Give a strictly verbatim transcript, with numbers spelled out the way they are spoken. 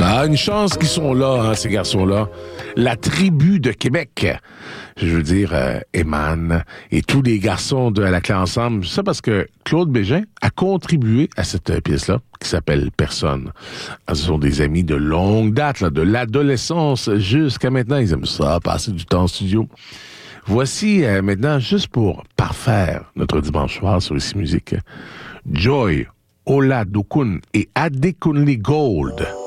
Ah, une chance qu'ils sont là, hein, ces garçons-là. La tribu de Québec. Je veux dire, euh, Eman et tous les garçons de la clé ensemble. Ça parce que Claude Bégin a contribué à cette euh, pièce-là, qui s'appelle Personne. Ah, ce sont des amis de longue date, là, de l'adolescence jusqu'à maintenant. Ils aiment ça, passer du temps en studio. Voici euh, maintenant, juste pour parfaire notre dimanche soir sur Ici Musique, Joy Oladokun et Adekunle Gold.